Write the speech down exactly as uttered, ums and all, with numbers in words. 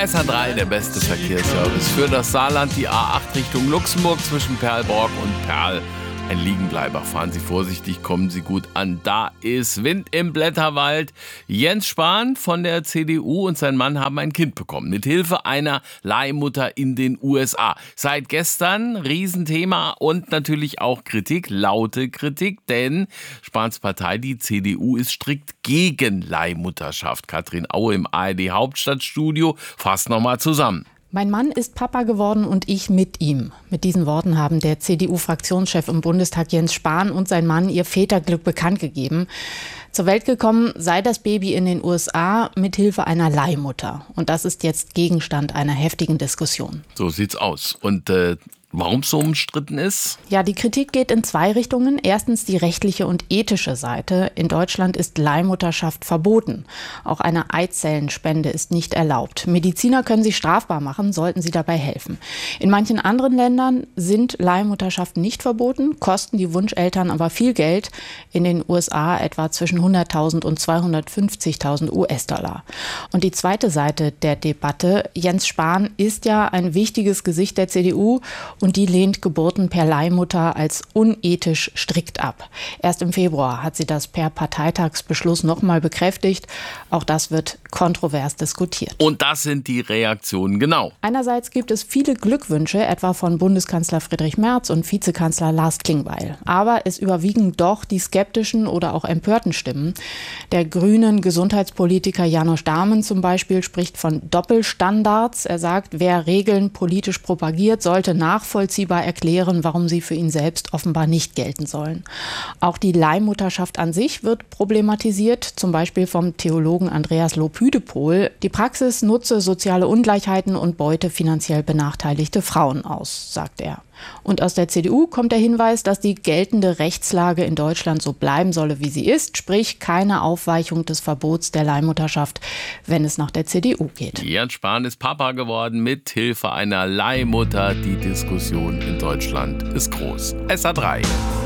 S H drei, der beste Verkehrsservice für das Saarland, die A acht Richtung Luxemburg zwischen Perlborg und Perl. Ein Liegenbleiber, fahren Sie vorsichtig, kommen Sie gut an. Da ist Wind im Blätterwald. Jens Spahn von der C D U und sein Mann haben ein Kind bekommen, mit Hilfe einer Leihmutter in den U S A. Seit gestern Riesenthema und natürlich auch Kritik, laute Kritik, denn Spahns Partei, die C D U, ist strikt gegen Leihmutterschaft. Katrin Aue im A R D Hauptstadtstudio fasst nochmal zusammen. Mein Mann ist Papa geworden und ich mit ihm. Mit diesen Worten haben der C D U-Fraktionschef im Bundestag Jens Spahn und sein Mann ihr Väterglück bekannt gegeben. Zur Welt gekommen sei das Baby in den U S A mit Hilfe einer Leihmutter. Und das ist jetzt Gegenstand einer heftigen Diskussion. So sieht's aus. Und äh, warum es so umstritten ist? Ja, die Kritik geht in zwei Richtungen. Erstens die rechtliche und ethische Seite. In Deutschland ist Leihmutterschaft verboten. Auch eine Eizellenspende ist nicht erlaubt. Mediziner können sich strafbar machen, sollten sie dabei helfen. In manchen anderen Ländern sind Leihmutterschaften nicht verboten, kosten die Wunscheltern aber viel Geld. In den U S A etwa zwischen hunderttausend und zweihundertfünfzigtausend U S-Dollar. Und die zweite Seite der Debatte. Jens Spahn ist ja ein wichtiges Gesicht der C D U und die lehnt Geburten per Leihmutter als unethisch strikt ab. Erst im Februar hat sie das per Parteitagsbeschluss nochmal bekräftigt. Auch das wird kontrovers diskutiert. Und das sind die Reaktionen, genau. Einerseits gibt es viele Glückwünsche, etwa von Bundeskanzler Friedrich Merz und Vizekanzler Lars Klingbeil. Aber es überwiegen doch die skeptischen oder auch empörten Stimmen. Der grünen Gesundheitspolitiker Janosch Dahmen zum Beispiel spricht von Doppelstandards. Er sagt, wer Regeln politisch propagiert, sollte nachvollziehbar erklären, warum sie für ihn selbst offenbar nicht gelten sollen. Auch die Leihmutterschaft an sich wird problematisiert, zum Beispiel vom Theologen Andreas Lobhüdepohl. Die Praxis nutze soziale Ungleichheiten und beute finanziell benachteiligte Frauen aus, sagt er. Und aus der C D U kommt der Hinweis, dass die geltende Rechtslage in Deutschland so bleiben solle, wie sie ist, sprich keine Aufweichung des Verbots der Leihmutterschaft, wenn es nach der C D U geht. Jens Spahn ist Papa geworden mit Hilfe einer Leihmutter. Die Diskussion in Deutschland ist groß. S H drei.